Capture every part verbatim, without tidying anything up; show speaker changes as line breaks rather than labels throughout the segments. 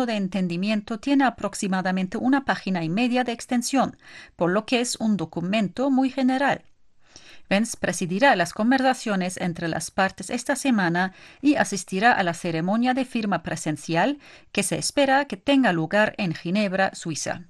memorando de entendimiento tiene aproximadamente una página y media de extensión, por lo que es un documento muy general. Vance presidirá las conversaciones entre las partes esta semana y asistirá a la ceremonia de firma presencial que se espera que tenga lugar en Ginebra, Suiza.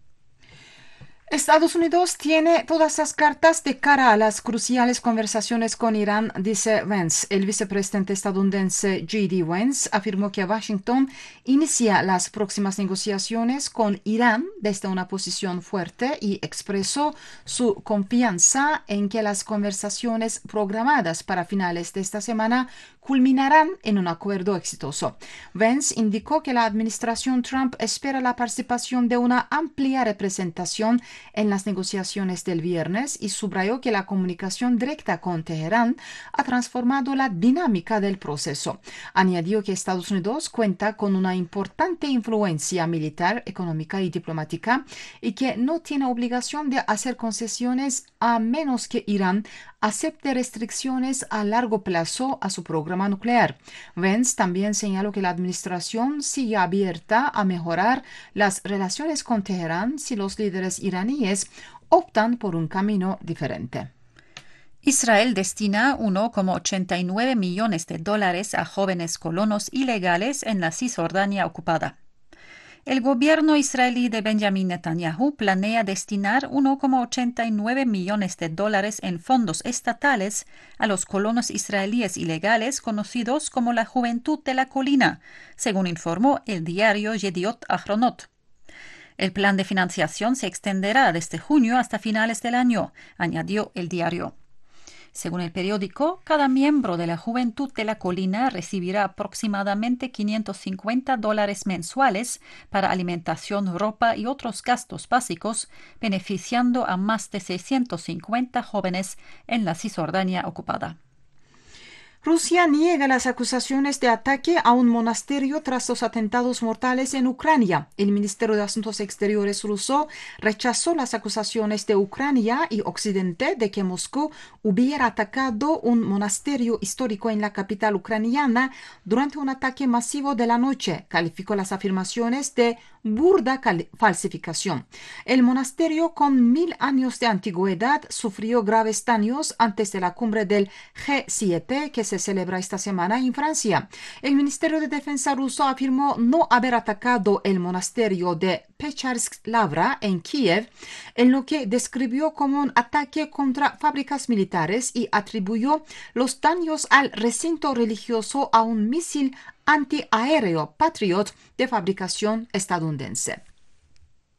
Estados Unidos tiene todas las cartas de cara a las cruciales conversaciones con Irán, dice Vance. El vicepresidente estadounidense J D. Vance afirmó que Washington inicia las próximas negociaciones con Irán desde una posición fuerte y expresó su confianza en que las conversaciones programadas para finales de esta semana culminarán en un acuerdo exitoso. Vance indicó que la administración Trump espera la participación de una amplia representación en las negociaciones del viernes y subrayó que la comunicación directa con Teherán ha transformado la dinámica del proceso. Añadió que Estados Unidos cuenta con una importante influencia militar, económica y diplomática y que no tiene obligación de hacer concesiones a menos que Irán acepte restricciones a largo plazo a su programa nuclear. Vance también señaló que la administración sigue abierta a mejorar las relaciones con Teherán si los líderes iraníes optan por un camino diferente.
Israel destina uno coma ochenta y nueve millones de dólares a jóvenes colonos ilegales en la Cisjordania ocupada. El gobierno israelí de Benjamin Netanyahu planea destinar uno coma ochenta y nueve millones de dólares en fondos estatales a los colonos israelíes ilegales conocidos como la Juventud de la Colina, según informó el diario Yediot Ahronot. El plan de financiación se extenderá desde junio hasta finales del año, añadió el diario. Según el periódico, cada miembro de la Juventud de la Colina recibirá aproximadamente quinientos cincuenta dólares mensuales para alimentación, ropa y otros gastos básicos, beneficiando a más de seiscientos cincuenta jóvenes en la Cisjordania ocupada.
Rusia niega las acusaciones de ataque a un monasterio tras los atentados mortales en Ucrania. El Ministerio de Asuntos Exteriores ruso rechazó las acusaciones de Ucrania y Occidente de que Moscú hubiera atacado un monasterio histórico en la capital ucraniana durante un ataque masivo de la noche. Calificó las afirmaciones de burda falsificación. El monasterio, con mil años de antigüedad, sufrió graves daños antes de la cumbre del G siete que se celebra esta semana en Francia. El Ministerio de Defensa ruso afirmó no haber atacado el monasterio de Pecharsk-Lavra en Kiev, en lo que describió como un ataque contra fábricas militares y atribuyó los daños al recinto religioso a un misil antiaéreo Patriot de fabricación estadounidense.